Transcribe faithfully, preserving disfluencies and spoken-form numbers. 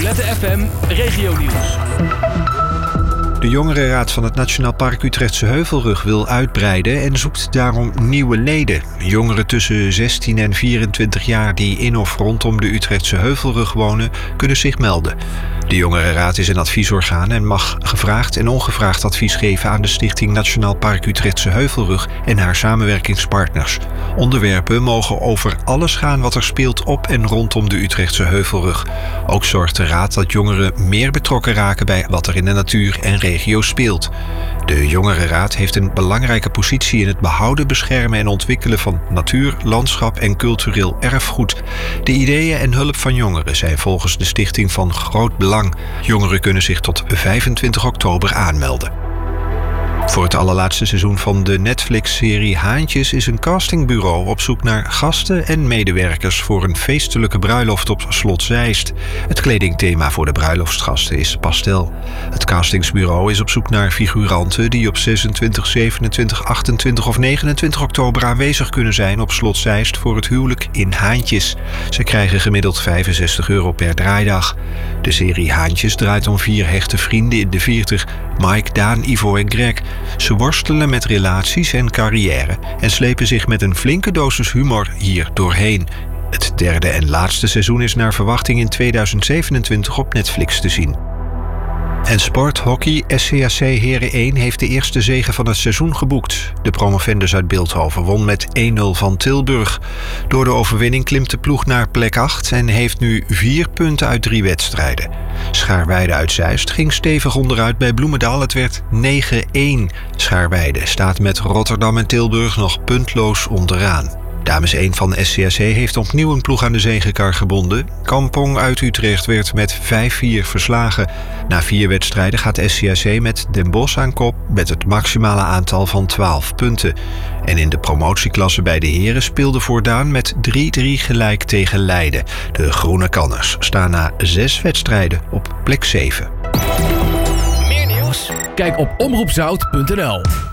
Nicolette F M Regionieuws. De Jongerenraad van het Nationaal Park Utrechtse Heuvelrug wil uitbreiden en zoekt daarom nieuwe leden. Jongeren tussen zestien en vierentwintig jaar die in of rondom de Utrechtse Heuvelrug wonen, kunnen zich melden. De Jongerenraad is een adviesorgaan en mag gevraagd en ongevraagd advies geven aan de Stichting Nationaal Park Utrechtse Heuvelrug en haar samenwerkingspartners. Onderwerpen mogen over alles gaan wat er speelt op en rondom de Utrechtse Heuvelrug. Ook zorgt de raad dat jongeren meer betrokken raken bij wat er in de natuur en regio speelt. De Jongerenraad heeft een belangrijke positie in het behouden, beschermen en ontwikkelen van natuur, landschap en cultureel erfgoed. De ideeën en hulp van jongeren zijn volgens de stichting van groot belang. Jongeren kunnen zich tot vijfentwintig oktober aanmelden. Voor het allerlaatste seizoen van de Netflix-serie Haantjes is een castingbureau op zoek naar gasten en medewerkers voor een feestelijke bruiloft op Slot Zeist. Het kledingthema voor de bruiloftsgasten is pastel. Het castingsbureau is op zoek naar figuranten die op zesentwintig, zevenentwintig, achtentwintig of negenentwintig oktober aanwezig kunnen zijn op Slot Zeist voor het huwelijk in Haantjes. Ze krijgen gemiddeld vijfenzestig euro per draaidag. De serie Haantjes draait om vier hechte vrienden in de veertig, Mike, Daan, Ivo en Greg. Ze worstelen met relaties en carrière en slepen zich met een flinke dosis humor hier doorheen. Het derde en laatste seizoen is naar verwachting in tweeduizend zevenentwintig op Netflix te zien. En sporthockey S C A C Heren één heeft de eerste zege van het seizoen geboekt. De promovendus uit Bilthoven won met één nul van Tilburg. Door de overwinning klimt de ploeg naar plek acht en heeft nu vier punten uit drie wedstrijden. Schaarweide uit Zeist ging stevig onderuit bij Bloemendaal. Het werd negen één. Schaarweide staat met Rotterdam en Tilburg nog puntloos onderaan. Dames één van S C A C heeft opnieuw een ploeg aan de zegekar gebonden. Kampong uit Utrecht werd met vijf vier verslagen. Na vier wedstrijden gaat S C A C met Den Bosch aan kop met het maximale aantal van twaalf punten. En in de promotieklasse bij de heren speelde Voordaan met drie drie gelijk tegen Leiden. De Groene Kanners staan na zes wedstrijden op plek zeven. Meer nieuws? Kijk op omroep zout punt n l.